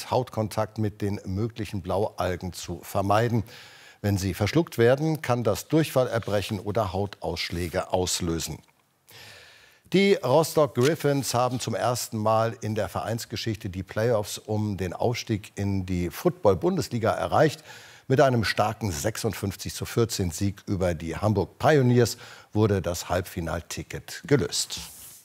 sind, Hautkontakt mit den möglichen Blaualgen zu vermeiden. Wenn sie verschluckt werden, kann das Durchfall erbrechen oder Hautausschläge auslösen. Die Rostock Griffins haben zum ersten Mal in der Vereinsgeschichte die Playoffs um den Aufstieg in die Football-Bundesliga erreicht. Mit einem starken 56:14 Sieg über die Hamburg Pioneers wurde das Halbfinalticket gelöst.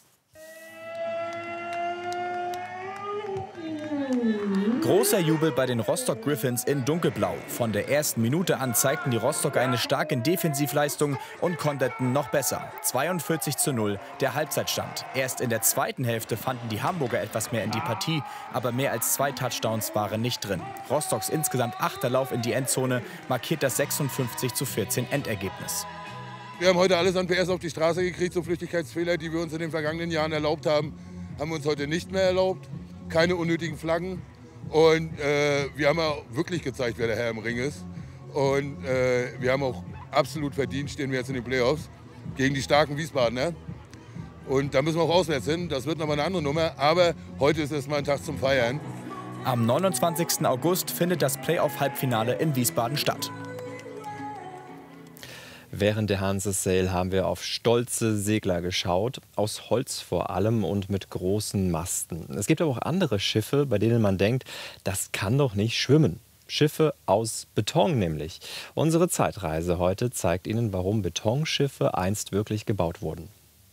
Großer Jubel bei den Rostock Griffins in Dunkelblau. Von der ersten Minute an zeigten die Rostocker eine starke Defensivleistung und konterten noch besser. 42:0 der Halbzeitstand. Erst in der zweiten Hälfte fanden die Hamburger etwas mehr in die Partie, aber mehr als 2 Touchdowns waren nicht drin. Rostocks insgesamt 8. Lauf in die Endzone markiert das 56:14 Endergebnis. Wir haben heute alles an PS auf die Straße gekriegt. So Flüchtigkeitsfehler, die wir uns in den vergangenen Jahren erlaubt haben, haben wir uns heute nicht mehr erlaubt. Keine unnötigen Flaggen. Und wir haben auch wirklich gezeigt, wer der Herr im Ring ist. Und wir haben auch absolut verdient, stehen wir jetzt in den Playoffs gegen die starken Wiesbadener. Und da müssen wir auch auswärts hin. Das wird nochmal eine andere Nummer. Aber heute ist erstmal ein Tag zum Feiern. Am 29. August findet das Playoff-Halbfinale in Wiesbaden statt. Während der Hanse Sail haben wir auf stolze Segler geschaut, aus Holz vor allem und mit großen Masten. Es gibt aber auch andere Schiffe, bei denen man denkt, das kann doch nicht schwimmen. Schiffe aus Beton nämlich. Unsere Zeitreise heute zeigt Ihnen, warum Betonschiffe einst wirklich gebaut wurden.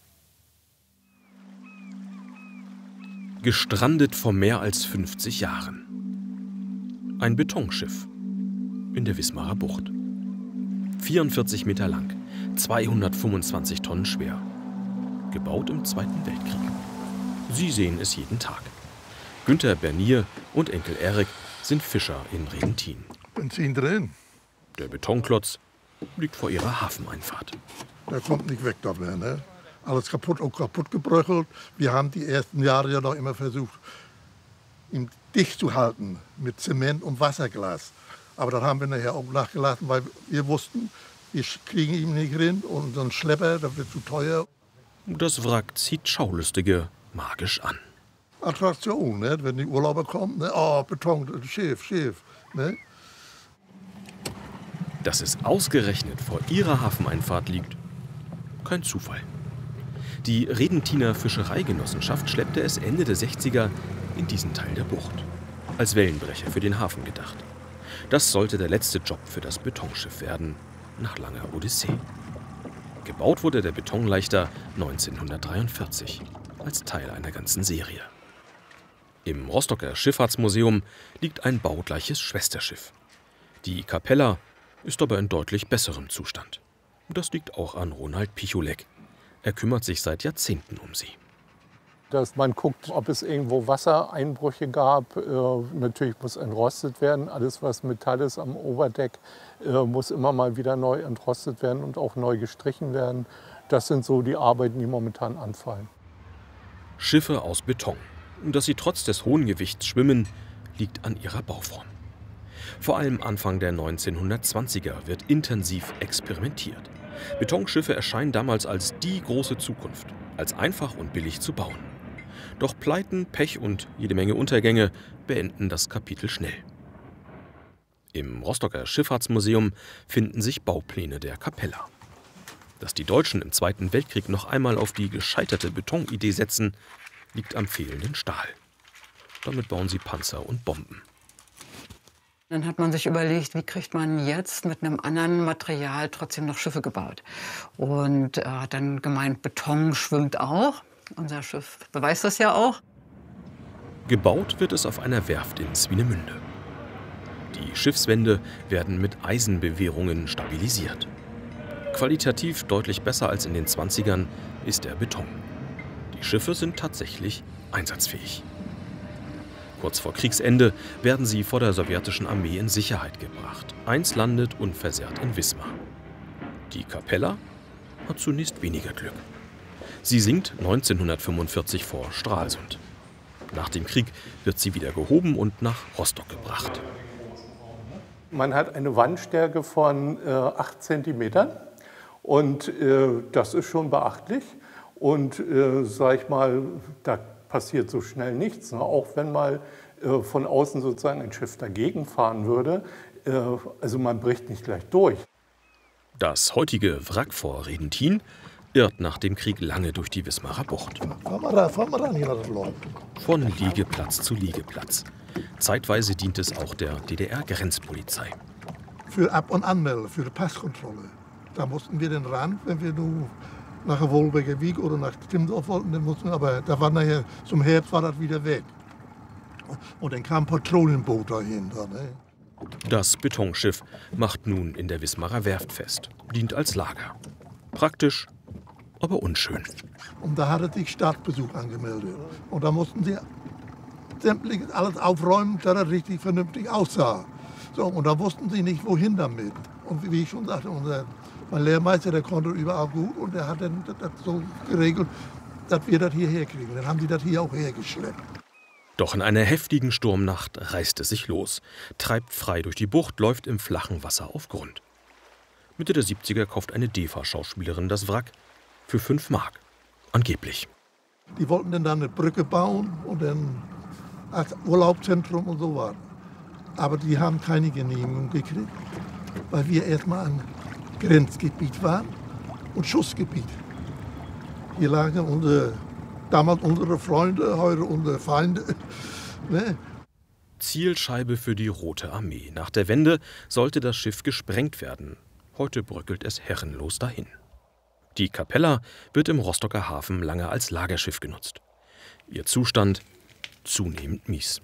Gestrandet vor mehr als 50 Jahren. Ein Betonschiff in der Wismarer Bucht. 44 Meter lang, 225 Tonnen schwer. Gebaut im Zweiten Weltkrieg. Sie sehen es jeden Tag. Günther Bernier und Enkel Erik sind Fischer in Regentin. Benzin drin. Der Betonklotz liegt vor ihrer Hafeneinfahrt. Der kommt nicht weg da mehr, ne? Alles kaputt und kaputt gebröchelt. Wir haben die ersten Jahre ja noch immer versucht, ihn dicht zu halten mit Zement und Wasserglas. Aber das haben wir nachher auch nachgelassen, weil wir wussten, wir kriegen ihn nicht rein und so ein Schlepper, das wird zu teuer. Das Wrack zieht Schaulustige magisch an. Attraktion, ne? Wenn die Urlauber kommen, ne? Oh, Beton, Schiff, ne? Dass es ausgerechnet vor ihrer Hafeneinfahrt liegt, kein Zufall. Die Redentiner Fischereigenossenschaft schleppte es Ende der 60er in diesen Teil der Bucht. Als Wellenbrecher für den Hafen gedacht. Das sollte der letzte Job für das Betonschiff werden, nach langer Odyssee. Gebaut wurde der Betonleichter 1943 als Teil einer ganzen Serie. Im Rostocker Schifffahrtsmuseum liegt ein baugleiches Schwesterschiff. Die Capella ist aber in deutlich besserem Zustand. Das liegt auch an Ronald Picholek. Er kümmert sich seit Jahrzehnten um sie. Dass man guckt, ob es irgendwo Wassereinbrüche gab. Natürlich muss entrostet werden. Alles, was Metall ist am Oberdeck, muss immer mal wieder neu entrostet werden und auch neu gestrichen werden. Das sind so die Arbeiten, die momentan anfallen. Schiffe aus Beton. Dass sie trotz des hohen Gewichts schwimmen, liegt an ihrer Bauform. Vor allem Anfang der 1920er wird intensiv experimentiert. Betonschiffe erscheinen damals als die große Zukunft, als einfach und billig zu bauen. Doch Pleiten, Pech und jede Menge Untergänge beenden das Kapitel schnell. Im Rostocker Schifffahrtsmuseum finden sich Baupläne der Capella. Dass die Deutschen im Zweiten Weltkrieg noch einmal auf die gescheiterte Betonidee setzen, liegt am fehlenden Stahl. Damit bauen sie Panzer und Bomben. Dann hat man sich überlegt, wie kriegt man jetzt mit einem anderen Material trotzdem noch Schiffe gebaut. Und hat dann gemeint, Beton schwimmt auch. Unser Schiff beweist das ja auch. Gebaut wird es auf einer Werft in Swinemünde. Die Schiffswände werden mit Eisenbewehrungen stabilisiert. Qualitativ deutlich besser als in den 20ern ist der Beton. Die Schiffe sind tatsächlich einsatzfähig. Kurz vor Kriegsende werden sie vor der sowjetischen Armee in Sicherheit gebracht. Eins landet unversehrt in Wismar. Die Capella hat zunächst weniger Glück. Sie sinkt 1945 vor Stralsund. Nach dem Krieg wird sie wieder gehoben und nach Rostock gebracht. Man hat eine Wandstärke von 8 cm und das ist schon beachtlich. Und sag ich mal, da passiert so schnell nichts. Ne? Auch wenn mal von außen sozusagen ein Schiff dagegen fahren würde. Also man bricht nicht gleich durch. Das heutige Wrack vor Redentin irrt nach dem Krieg lange durch die Wismarer Bucht. Fahren wir ran, hier das läuft. Von Liegeplatz zu Liegeplatz. Zeitweise dient es auch der DDR-Grenzpolizei. Für Ab- und Anmeldung, für die Passkontrolle. Da mussten wir den ran, wenn wir nur nach Wolbecker Wieg oder nach Timmendorf wollten. Dann mussten, aber da war nachher, zum Herbst war das wieder weg. Und dann kam ein Patrouillenboot dahinter. Ne? Das Betonschiff macht nun in der Wismarer Werft fest, dient als Lager. Praktisch, aber unschön. Und da hatte sich Stadtbesuch angemeldet. Und da mussten sie sämtlich alles aufräumen, dass das richtig vernünftig aussah. So, und da wussten sie nicht, wohin damit. Und wie ich schon sagte, mein Lehrmeister, der konnte überall gut und der hat dann das so geregelt, dass wir das hierher kriegen. Dann haben sie das hier auch hergeschleppt. Doch in einer heftigen Sturmnacht reißt es sich los, treibt frei durch die Bucht, läuft im flachen Wasser auf Grund. Mitte der 70er kauft eine DEFA-Schauspielerin das Wrack für 5 Mark. Angeblich. Die wollten dann eine Brücke bauen und dann als Urlaubszentrum und so weiter. Aber die haben keine Genehmigung gekriegt, weil wir erstmal ein Grenzgebiet waren und Schussgebiet. Hier lagen damals unsere Freunde, heute unsere Feinde. Ne? Zielscheibe für die Rote Armee. Nach der Wende sollte das Schiff gesprengt werden. Heute bröckelt es herrenlos dahin. Die Capella wird im Rostocker Hafen lange als Lagerschiff genutzt. Ihr Zustand zunehmend mies.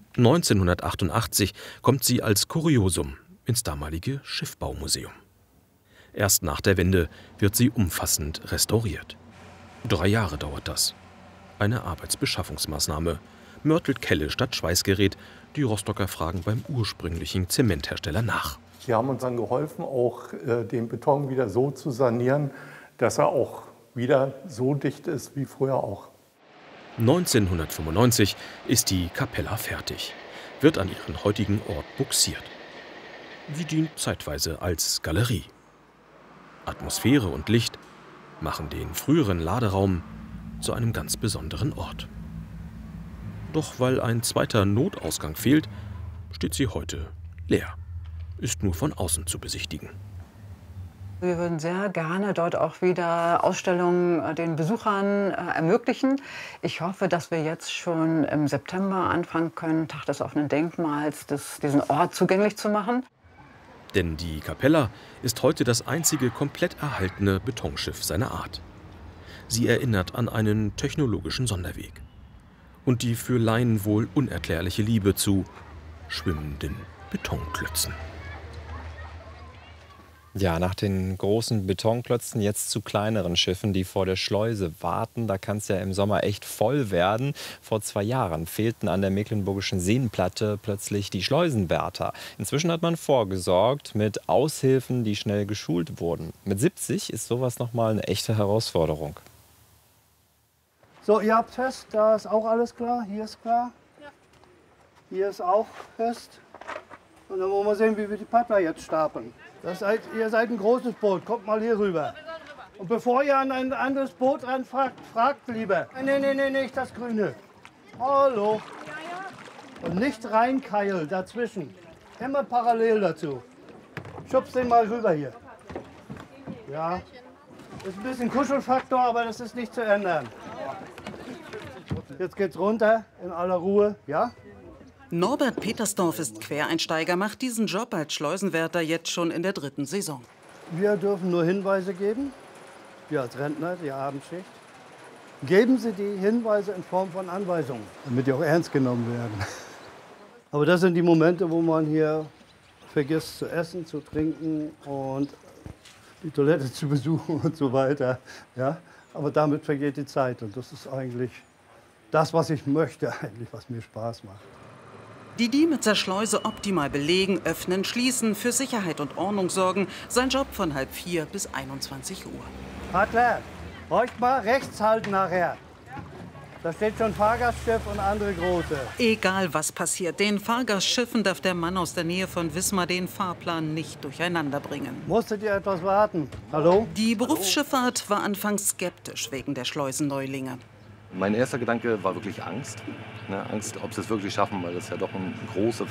1988 kommt sie als Kuriosum ins damalige Schiffbaumuseum. Erst nach der Wende wird sie umfassend restauriert. 3 Jahre dauert das. Eine Arbeitsbeschaffungsmaßnahme. Mörtel Kelle statt Schweißgerät. Die Rostocker fragen beim ursprünglichen Zementhersteller nach. Sie haben uns dann geholfen, auch den Beton wieder so zu sanieren, dass er auch wieder so dicht ist wie früher auch. 1995 ist die Capella fertig, wird an ihren heutigen Ort bugsiert. Sie dient zeitweise als Galerie. Atmosphäre und Licht machen den früheren Laderaum zu einem ganz besonderen Ort. Doch weil ein zweiter Notausgang fehlt, steht sie heute leer. Ist nur von außen zu besichtigen. Wir würden sehr gerne dort auch wieder Ausstellungen den Besuchern ermöglichen. Ich hoffe, dass wir jetzt schon im September anfangen können, Tag des offenen Denkmals, diesen Ort zugänglich zu machen. Denn die Capella ist heute das einzige komplett erhaltene Betonschiff seiner Art. Sie erinnert an einen technologischen Sonderweg. Und die für Laien wohl unerklärliche Liebe zu schwimmenden Betonklötzen. Ja, nach den großen Betonklötzen jetzt zu kleineren Schiffen, die vor der Schleuse warten. Da kann es ja im Sommer echt voll werden. Vor 2 Jahren fehlten an der Mecklenburgischen Seenplatte plötzlich die Schleusenwärter. Inzwischen hat man vorgesorgt mit Aushilfen, die schnell geschult wurden. Mit 70 ist sowas nochmal eine echte Herausforderung. So, ihr habt fest, da ist auch alles klar. Hier ist klar. Ja. Hier ist auch fest. Und dann wollen wir sehen, wie wir die Paddler jetzt stapeln. Ihr seid ein großes Boot, kommt mal hier rüber. Und bevor ihr an ein anderes Boot ranfragt, fragt lieber. Nee, nicht das Grüne. Hallo. Und nicht reinkeil dazwischen. Immer parallel dazu. Schubst den mal rüber hier. Ja. Ist ein bisschen Kuschelfaktor, aber das ist nicht zu ändern. Jetzt geht's runter in aller Ruhe, ja? Norbert Petersdorf ist Quereinsteiger, macht diesen Job als Schleusenwärter jetzt schon in der 3. Saison. Wir dürfen nur Hinweise geben, wir als Rentner, die Abendschicht. Geben Sie die Hinweise in Form von Anweisungen, damit die auch ernst genommen werden. Aber das sind die Momente, wo man hier vergisst zu essen, zu trinken und die Toilette zu besuchen und so weiter. Ja? Aber damit vergeht die Zeit und das ist eigentlich das, was ich möchte, eigentlich, was mir Spaß macht. Die Diemitzer Schleuse optimal belegen, öffnen, schließen, für Sicherheit und Ordnung sorgen. Sein Job von 3:30 bis 21 Uhr. Paddler, euch mal rechts halten nachher. Da steht schon Fahrgastschiff und andere große. Egal was passiert, den Fahrgastschiffen darf der Mann aus der Nähe von Wismar den Fahrplan nicht durcheinander bringen. Musstet ihr etwas warten? Hallo? Die Berufsschifffahrt war anfangs skeptisch wegen der Schleusenneulinge. Mein erster Gedanke war wirklich Angst. Angst, ob sie es wirklich schaffen, weil das ja doch eine große